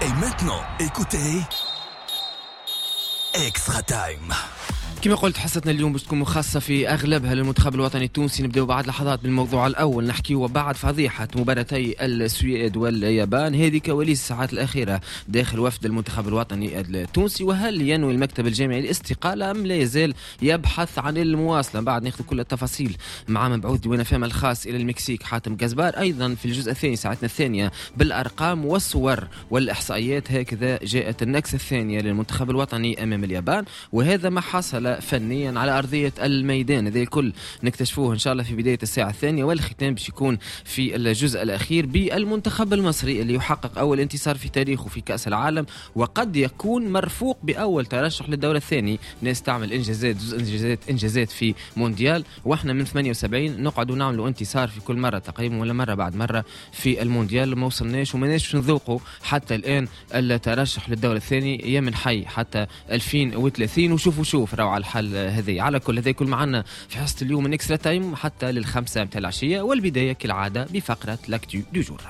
Et maintenant, écoutez Extra Time. كما قلت حصتنا اليوم باش تكون مخصصة في أغلبها للمنتخب الوطني التونسي. نبدأ بعد لحظات بالموضوع الأول، نحكي وبعد فضيحة مباراتي السويد واليابان، هذه كواليس الساعات الأخيرة داخل وفد المنتخب الوطني التونسي. وهل ينوي المكتب الجامعي الاستقالة أم لا يزال يبحث عن المواصلة؟ بعد ناخذ كل التفاصيل مع مبعوث ديوان فهم الخاص إلى المكسيك حاتم جزبار. أيضا في الجزء الثاني ساعتنا الثانية بالأرقام والصور والإحصائيات، هكذا جاءت النكسة الثانية للمنتخب الوطني أمام اليابان، وهذا ما حصل فنيا على أرضية الميدان. هذا الكل نكتشفوه إن شاء الله في بداية الساعة الثانية، والختام باش يكون في الجزء الأخير بالمنتخب المصري اللي يحقق أول انتصار في تاريخه في كأس العالم، وقد يكون مرفوق بأول ترشح للدورة الثاني. ناس تعمل إنجازات في مونديال، وإحنا من 78 نقعد ونعملوا انتصار في كل مرة تقريبا، ولا مرة بعد مرة في المونديال ما وصلناش ومناش نذوقوا حتى الآن الترشح للدورة الثاني. يمن حي حتى 2030 وشوف روعة الحل هذه. على كل هذا كل معنا في حصة اليوم من إكسترا تايم حتى للخمسة متاع العشية، والبداية كالعادة بفقرة لاكتو دو جور.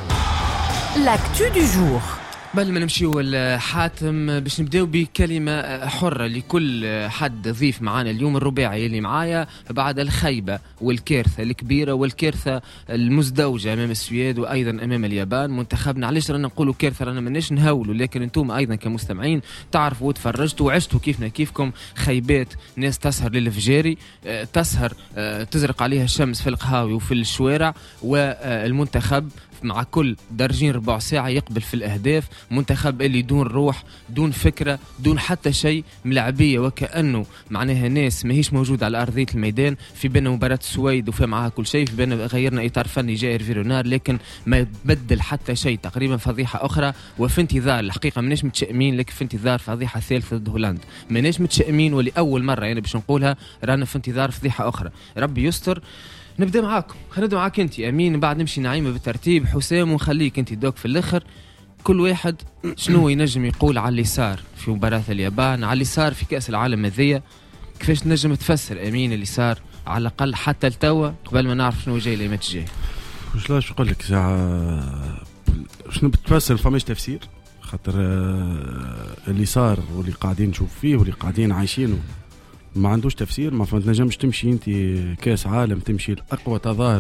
لاكتو دو جور. بل ما نمشيو الحاتم باش نبداو بكلمة حرة لكل حد ضيف معانا اليوم. الرباعي اللي معايا بعد الخيبة والكارثة الكبيرة والكارثة المزدوجة أمام السويد وأيضا أمام اليابان منتخبنا. علاش رانا نقولوا كارثة؟ رانا مناش نهولوا، لكن انتم أيضا كمستمعين تعرفوا وتفرجتوا وعشتوا كيفنا كيفكم خيبات. ناس تسهر للفجاري، تسهر تزرق عليها الشمس في القهاوي وفي الشوارع، والمنتخب مع كل درجين ربع ساعة يقبل في الأهداف. منتخب اللي دون روح، دون فكرة، دون حتى شيء، ملعبية وكأنه معناها ناس ما هيش موجودة على أرضية الميدان. في بيننا مباراة السويد وفي معها كل شيء، في بيننا غيرنا إطار فني جائر فيرونار، لكن ما يبدل حتى شيء. تقريبا فضيحة أخرى، وفي انتظار الحقيقة مناش متشائمين، لكن في انتظار فضيحة ثالثة ضد هولندا. مناش متشائمين ولأول مرة يعني باش نقولها، رانا في انتظار فضيحة أخرى. ربي يستر. نبدأ معاكم، خلينا نبدأ معاك أنت أمين، بعد نمشي نعيمة بالترتيب حسام، ونخليك أنت دوك في الآخر. كل واحد شنو ينجم يقول على اللي صار في مباراة اليابان، على اللي صار في كأس العالم هذية. كيفاش نجم تفسر أمين اللي صار على الأقل حتى التوا قبل ما نعرف شنو جاي ليمات جاي؟ مش لاش نقول لك ساعة شنو بتفسر، فماش تفسير. خاطر اللي صار واللي قاعدين نشوف فيه واللي قاعدين عايشينه ما عندوش تفسير. ما تنجمش تمشي انت كاس عالم تمشي الاقوى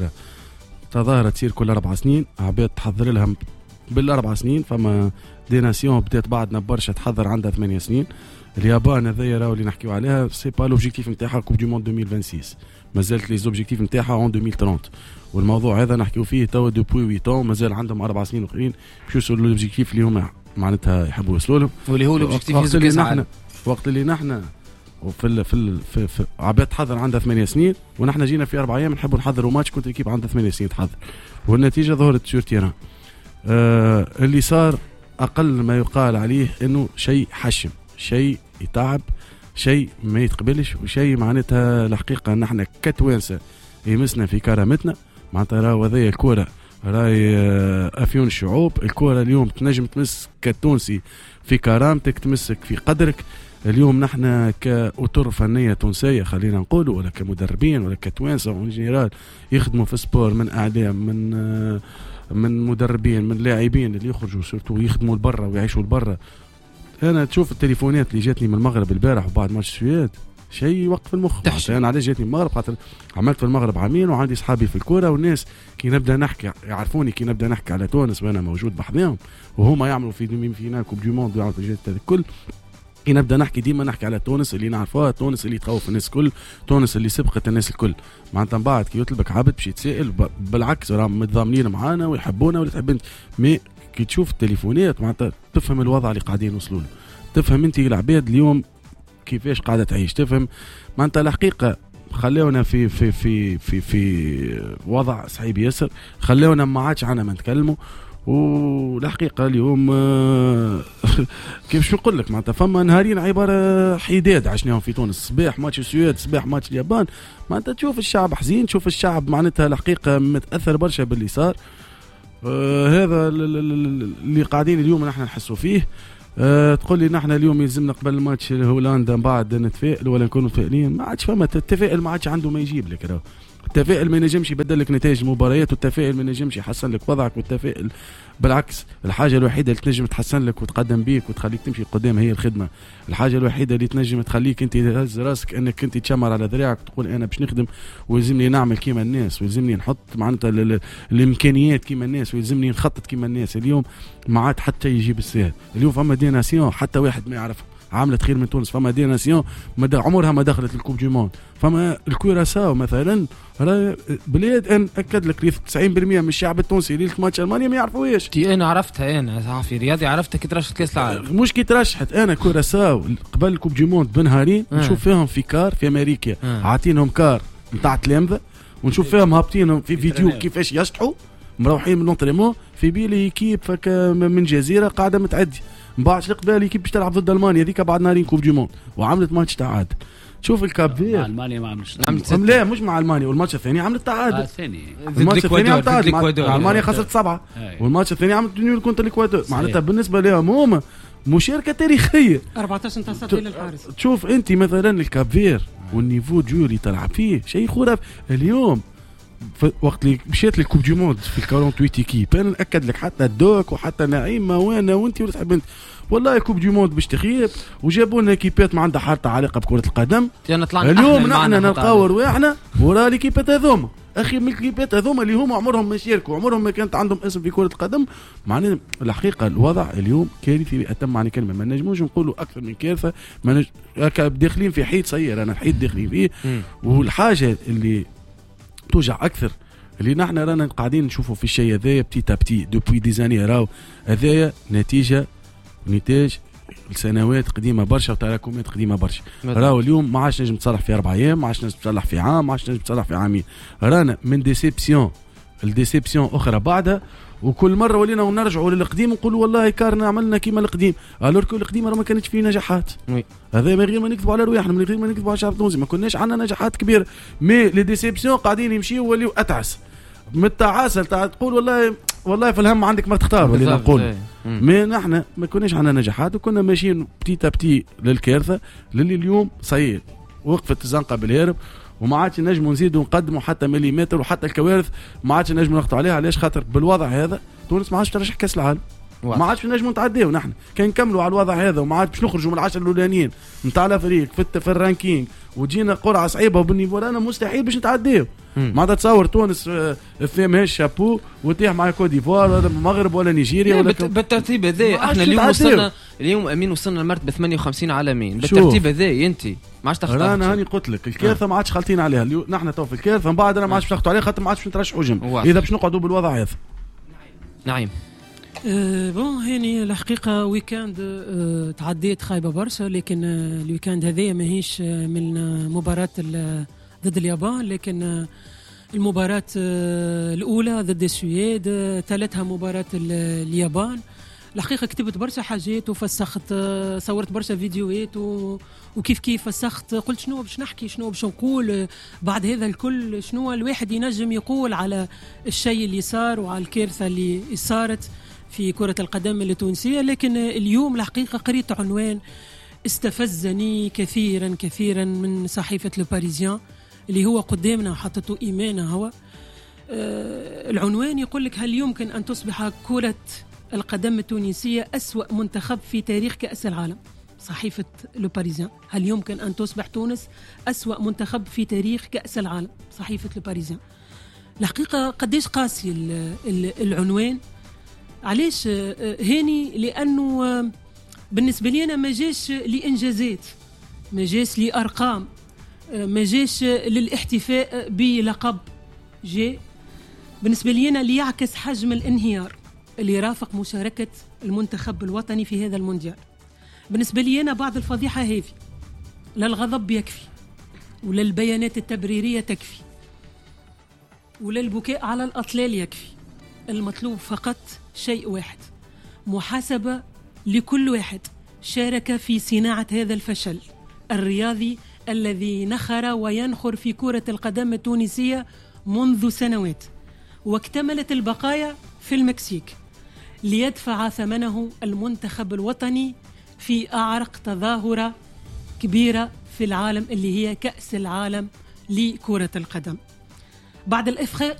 تظاهره تصير كل 4 سنين، عباد تحضر لها بال4 سنين. فما دي ناسيون بدات بعدنا برشا تحضر عندها 8 سنين. اليابان هذيا راهو اللي نحكيو عليها سي با لوبجيكتيف نتاعها كوب دو موند 2026، مازالت لي زوبجيكتيف نتاعها اون 2030. والموضوع هذا نحكيو فيه توا دوبوي 8 مازال عندهم 4 سنين اخرين باش يوصلوا لوبجيكتيف اللي هما معناتها يحبوا يوصلوا لهم، واللي هو لوبجيكتيف وقت اللي نحن وفي عباد تحضر عندها 8 سنين، ونحن جينا في 4 أيام نحبوا نحضروا ماتش كنت الكيب عندها 8 سنين تحضر، والنتيجة ظهرت سور تيران. اللي صار أقل ما يقال عليه إنه شيء حشم، شيء يتعب، شيء ما يتقبلش، وشيء معناتها الحقيقة نحن كتوانسة يمسنا في كرامتنا. معناتها راهو هذيا الكرة راهي أفيون الشعوب. الكرة اليوم تنجم تمس كتونسي في كرامتك، تمسك في قدرك. اليوم نحن كأطر فنية تونسية خلينا نقول، ولا كمدربين ولا كتوانسة وان جنرال يخدموا في سبور، من أعلام من مدربين من لاعبين اللي يخرجوا سورتو يخدموا لبرا ويعيشوا لبرا. أنا تشوف التليفونات اللي جاتني من المغرب البارح وبعد ماتش السويد شيء يوقف المخ. أنا علاش جاتني من المغرب؟ خاطر عملت في المغرب عامين وعندي صحابي في الكورة، والناس كي نبدأ نحكي يعرفوني، كي نبدأ نحكي على تونس وأنا موجود بحذاهم وهما يعملوا في ديمين فينال كوب دو موند ويعملوا في الكل، كي نبدا نحكي ديما نحكي على تونس اللي نعرفوها، تونس اللي تخوف الناس الكل، تونس اللي سبقت الناس الكل. معناتها من بعد كي يطلبك عبد باش يتسائل بالعكس راهم متضامنين معانا ويحبونا ولا تحب انت. مي كي تشوف التليفونات معناتها تفهم الوضع اللي قاعدين يوصلوا له، تفهم انت العباد اليوم كيفاش قاعده تعيش، تفهم معناتها الحقيقه. خليونا في وضع صعيب ياسر، خليونا ما عادش عنا ما نتكلموا. والحقيقة اليوم كيف شو نقول لك معناتها فما نهارين عبارة حداد عشناهم في تونس، صباح ماتش السويد صباح ماتش اليابان. معناتها تشوف الشعب حزين، تشوف الشعب معناتها الحقيقة متأثر برشا باللي صار. هذا اللي قاعدين اليوم نحن نحسوا فيه. تقول لي نحن اليوم يلزمنا قبل الماتش هولندا بعد نتفائل ولا نكونوا متفائلين؟ ما عادش فما التفائل، ما عادش عنده ما يجيب لك. التفاؤل ما ينجمش يبدل لك نتائج المباريات، والتفاؤل ما ينجمش يحسن لك وضعك، والتفاؤل بالعكس الحاجه الوحيده اللي تنجم تحسن لك وتقدم بيك وتخليك تمشي قدام هي الخدمه. الحاجه الوحيده اللي تنجم تخليك انت تهز راسك انك انت تشمر على ذراعك وتقول انا باش نخدم ويلزمني نعمل كيما الناس، ويلزمني نحط معناتها الامكانيات كيما الناس، ويلزمني نخطط كيما الناس. اليوم ما عاد حتى يجيب السهل. اليوم فما دي ناسيون حتى واحد ما يعرفها عملت خير من تونس. فما دي ناسيون عمرها ما دخلت الكوب دي موند. فما الكوراساو مثلا بلاد ان اكد لك 90% من الشعب التونسي ليله ماتش المانيا ما يعرفوهاش. انا عرفتها، انا صحفي رياضي عرفتها كي ترشحت كاس العالم. مش كي ترشحت، انا كوراساو قبل الكوب دي موند بنهارين نشوف فيهم في كار في امريكا عاطينهم كار نتاع تلامذه، ونشوف فيهم هابطينهم في فيديو كيفاش يشطحوا مروحين من لونطريمون في بيلي كيب من جزيره قاعده متعدي. من بعد القبالي كيف باش تلعب ضد المانيا هذيك بعد نهارين كوب دي موند وعملت ماتش تعادل. شوف الكاب فير مع المانيا ما عملش لا مش مع المانيا، والماتش الثاني عملت تعادل. الثاني الماتش الثاني عملت تعادل مع المانيا خسرت 7 والماتش الثاني عملت نيول كونتر الاكوادور. معناتها بالنسبه لهم هما مشاركه تاريخيه 14 تصدي للحارس. تشوف انت مثلا الكاب فير والنيفو جو اللي تلعب فيه شيء خرافي. اليوم وقت اللي مشيت للكوب دي موند في 48 ايكيب انا ناكد لك حتى الدوك وحتى نعيم ما وانا وانت ولا تحب انت والله كوب دي موند باش تخيب، وجابوا لنا كيبات ما عندها حتى علاقه بكره القدم. اليوم نحن نلقاو رواحنا ورا الكيبات هذوما. اخي من الكيبات هذوما اللي هما عمرهم ما شاركوا عمرهم ما كانت عندهم اسم في كره القدم. معناها الحقيقه الوضع اليوم كارثي بأتم معنى كلمه. ما نجموش نقولوا اكثر من كارثه. داخلين في حيط سير، انا الحيط داخلين فيه. والحاجه اللي توجع اكثر اللي نحن رانا قاعدين نشوفوا في الشيء هذايا بتي تابتي دوبوي دي زاني راو هذايا نتاج السنوات قديمه برشا وتراكمات قديمه برشا. راهو اليوم ما عادش نجم تصلح في 4 ايام، ما عادش نجم تصلح في عام، ما عادش نجم تصلح في عامين. رانا من ديسيبسيون اخرى بعدها، وكل مره ولينا ونرجعوا للقديم ونقولوا والله كارنا عملنا كيما القديم. الور كل القديم راه ما كانتش فيه نجاحات. هذا من غير ما نكذبوا على رواحنا، من غير ما نكذبوا على الشعب التونسي، ما كناش عندنا نجاحات كبيره. مي لي ديسيبسيون قاعدين يمشيوا ولاو اتعس من التعاسه تاع تقول والله في الهم عندك ما تختار ولينا نقول. مي نحن ما كناش عندنا نجاحات وكنا ماشيين بتي تابتي للكارثه اللي اليوم صحيح وقفت الزنقه بالهرب، وما عادش نجموا نزيدوا نقدموا حتى مليمتر، وحتى الكوارث ما عادش نجموا نقطعوا عليها. علاش؟ خاطر بالوضع هذا تونس ما عادش ترشح كاس العالم، ما عادش نجموا نتعداو. نحن كان نكملوا على الوضع هذا وما عادش باش نخرجوا من العشر الاولانيين نتاع الافريق في الرانكينج وتجينا قرعه صعيبه وبالنيفو رانا مستحيل باش نتعداو. ما تصور تونس في ماهيش شابو وتيح مع كوت ديفوار ولا المغرب ولا نيجيريا ولا بالترتيب هذا. احنا اليوم امين وصلنا لمرتبه 58 عالميا بالترتيب هذا. انت ما عادش تختار. انا هاني قلت لك الكارثه ما عادش خالطين عليها. نحن تو في الكارثه من بعد انا ما عادش ناخذوا عليها خاطر ما عادش نترشحوا جم اذا باش نقعدوا بالوضع هذا. نعيم بون هاني الحقيقة ويكاند تعديت خايبة برشا، لكن الويكاند هذا ماهيش من مباراة ضد اليابان، لكن المباراة الأولى ضد السويد تالتها مباراة اليابان. الحقيقة كتبت برشا حاجات وفسخت، صورت برشا فيديوهات وكيف فسخت. قلت شنو باش نحكي، شنو باش نقول بعد هذا الكل، شنو الواحد ينجم يقول على الشيء اللي صار وعلى الكارثة اللي صارت في كرة القدم التونسية. لكن اليوم الحقيقة قريت عنوان استفزني كثيرا من صحيفة لو باريزيان اللي هو قدامنا وحطته إيمانه هو. العنوان يقول لك: هل يمكن أن تصبح كرة القدم التونسية أسوأ منتخب في تاريخ كأس العالم؟ صحيفة لو باريزيان: هل يمكن أن تصبح تونس أسوأ منتخب في تاريخ كأس العالم؟ صحيفة لو باريزيان. الحقيقة قديش قاسي العنوان. علاش هاني؟ لأنه بالنسبة لي أنا ما جاش لإنجازات، ما جاش لأرقام، ما جاش للاحتفاء بلقب، جاء بالنسبة لي أنا ليعكس حجم الانهيار اللي رافق مشاركة المنتخب الوطني في هذا المونديال. بالنسبة لي أنا بعد الفضيحة هذه لا الغضب يكفي ولا البيانات التبريرية تكفي ولا البكاء على الأطلال يكفي. المطلوب فقط شيء واحد: محاسبة لكل واحد شارك في صناعة هذا الفشل الرياضي الذي نخر وينخر في كرة القدم التونسية منذ سنوات، واكتملت البقايا في المكسيك ليدفع ثمنه المنتخب الوطني في أعرق تظاهرة كبيرة في العالم اللي هي كأس العالم لكرة القدم. بعد الإفخاء